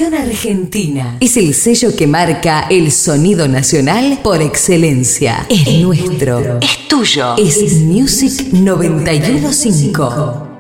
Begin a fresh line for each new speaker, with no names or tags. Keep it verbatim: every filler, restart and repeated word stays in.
Grabación Argentina. Es el sello que marca el sonido nacional por excelencia. Es, es nuestro. nuestro. Es tuyo. Es Music noventa y uno punto cinco.